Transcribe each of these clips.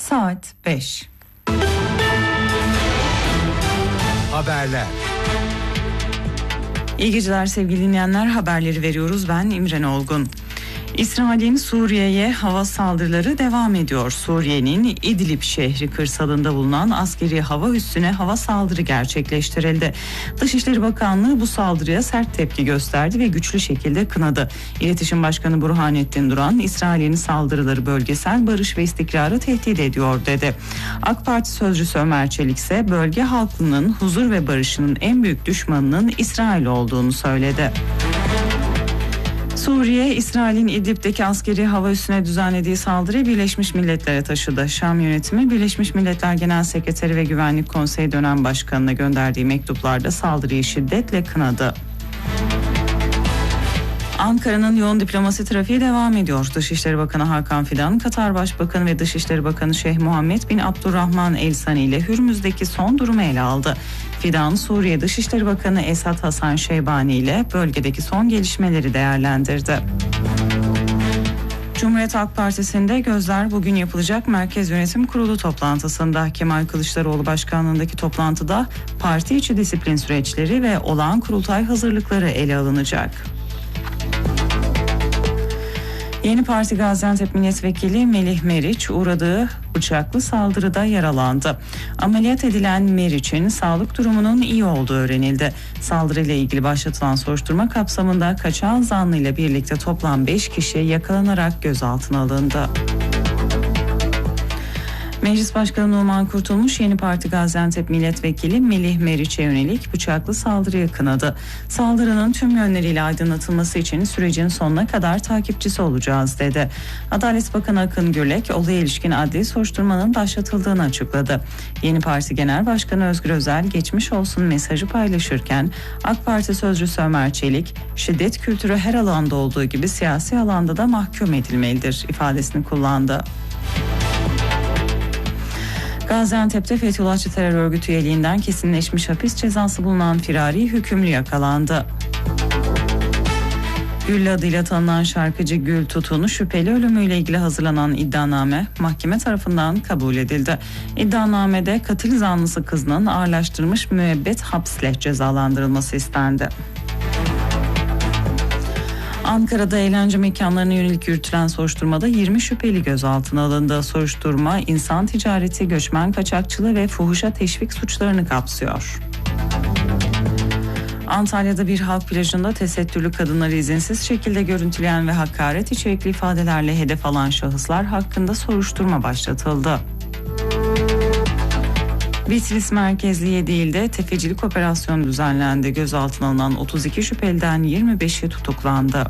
Saat 5. Haberler. İyi geceler sevgili dinleyenler, haberleri veriyoruz. Ben İmren Olgun. İsrail'in Suriye'ye hava saldırıları devam ediyor. Suriye'nin İdlib şehri kırsalında bulunan askeri hava üssüne hava saldırı gerçekleştirildi. Dışişleri Bakanlığı bu saldırıya sert tepki gösterdi ve güçlü şekilde kınadı. İletişim Başkanı Burhanettin Duran, İsrail'in saldırıları bölgesel barış ve istikrarı tehdit ediyor dedi. AK Parti sözcüsü Ömer Çelik ise bölge halkının huzur ve barışının en büyük düşmanının İsrail olduğunu söyledi. Suriye, İsrail'in İdlib'deki askeri hava üssüne düzenlediği saldırıyı Birleşmiş Milletler'e taşıdı. Şam yönetimi, Birleşmiş Milletler Genel Sekreteri ve Güvenlik Konseyi dönem başkanına gönderdiği mektuplarda saldırıyı şiddetle kınadı. Ankara'nın yoğun diplomasi trafiği devam ediyor. Dışişleri Bakanı Hakan Fidan, Katar Başbakanı ve Dışişleri Bakanı Şeyh Muhammed bin Abdurrahman El Sani ile Hürmüz'deki son durumu ele aldı. Fidan, Suriye Dışişleri Bakanı Esad Hasan Şeybani ile bölgedeki son gelişmeleri değerlendirdi. Cumhuriyet Halk Partisi'nde gözler bugün yapılacak Merkez Yönetim Kurulu toplantısında. Kemal Kılıçdaroğlu başkanlığındaki toplantıda parti içi disiplin süreçleri ve olağan kurultay hazırlıkları ele alınacak. Yeni Parti Gaziantep Milletvekili Melih Meriç uğradığı bıçaklı saldırıda yaralandı. Ameliyat edilen Meriç'in sağlık durumunun iyi olduğu öğrenildi. Saldırıyla ilgili başlatılan soruşturma kapsamında kaçağın zanlıyla birlikte toplam 5 kişi yakalanarak gözaltına alındı. Meclis Başkanı Numan Kurtulmuş, Yeni Parti Gaziantep Milletvekili Melih Meriç'e yönelik bıçaklı saldırıyı kınadı. Saldırının tüm yönleriyle aydınlatılması için sürecin sonuna kadar takipçisi olacağız dedi. Adalet Bakanı Akın Gürlek, olaya ilişkin adli soruşturmanın başlatıldığını açıkladı. Yeni Parti Genel Başkanı Özgür Özel, geçmiş olsun mesajı paylaşırken, AK Parti sözcüsü Ömer Çelik, şiddet kültürü her alanda olduğu gibi siyasi alanda da mahkum edilmelidir ifadesini kullandı. Gaziantep'te Fethullahçı terör örgütü üyeliğinden kesinleşmiş hapis cezası bulunan firari hükümlü yakalandı. Gül adıyla tanınan şarkıcı Gül Tutun'un şüpheli ölümüyle ilgili hazırlanan iddianame mahkeme tarafından kabul edildi. İddianamede katil zanlısı kızının ağırlaştırılmış müebbet hapsle cezalandırılması istendi. Ankara'da eğlence mekanlarına yönelik yürütülen soruşturmada 20 şüpheli gözaltına alındı. Soruşturma insan ticareti, göçmen kaçakçılığı ve fuhuşa teşvik suçlarını kapsıyor. Antalya'da bir halk plajında tesettürlü kadınları izinsiz şekilde görüntüleyen ve hakaret içerikli ifadelerle hedef alan şahıslar hakkında soruşturma başlatıldı. Bitlis merkezli 7 ilde tefecilik operasyonu düzenlendi. Gözaltına alınan 32 şüpheliden 25'i tutuklandı.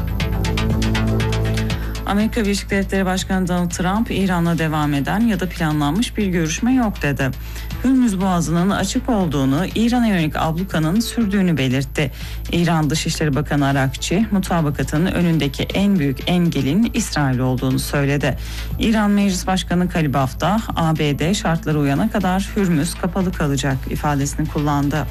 Amerika Birleşik Devletleri Başkanı Donald Trump, İran'la devam eden ya da planlanmış bir görüşme yok dedi. Hürmüz Boğazı'nın açık olduğunu, İran'a yönelik ablukanın sürdüğünü belirtti. İran Dışişleri Bakanı Arakçi, mutabakatın önündeki en büyük engelin İsrail olduğunu söyledi. İran Meclis Başkanı Kalibaf da ABD şartlara uyana kadar Hürmüz kapalı kalacak ifadesini kullandı.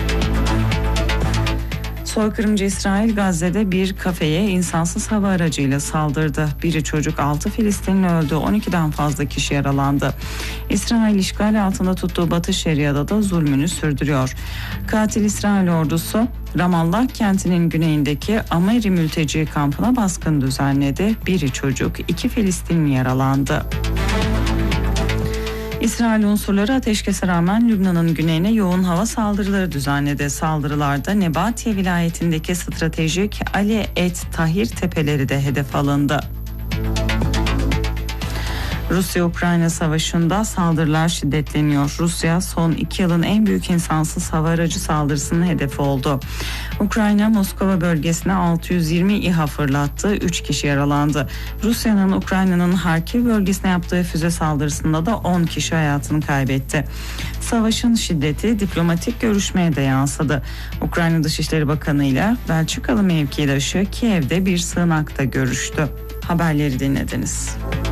Soykırımcı İsrail Gazze'de bir kafeye insansız hava aracıyla saldırdı. Biri çocuk, 6 Filistinli öldü, 12'den fazla kişi yaralandı. İsrail işgal altında tuttuğu Batı Şeria'da da zulmünü sürdürüyor. Katil İsrail ordusu Ramallah kentinin güneyindeki Ameri mülteci kampına baskın düzenledi. Biri çocuk, 2 Filistinli yaralandı. İsrail unsurları ateşkese rağmen Lübnan'ın güneyine yoğun hava saldırıları düzenledi. Saldırılarda Nebatiye vilayetindeki stratejik Ali Et Tahir tepeleri de hedef alındı. Rusya-Ukrayna savaşında saldırılar şiddetleniyor. Rusya son 2 yılın en büyük insansız hava aracı saldırısının hedefi oldu. Ukrayna Moskova bölgesine 620 İHA fırlattı. 3 kişi yaralandı. Rusya'nın Ukrayna'nın Harkiv bölgesine yaptığı füze saldırısında da 10 kişi hayatını kaybetti. Savaşın şiddeti diplomatik görüşmeye de yansıdı. Ukrayna Dışişleri Bakanı ile Belçikalı mevkidaşı Kiev'de bir sığınakta görüştü. Haberleri dinlediniz.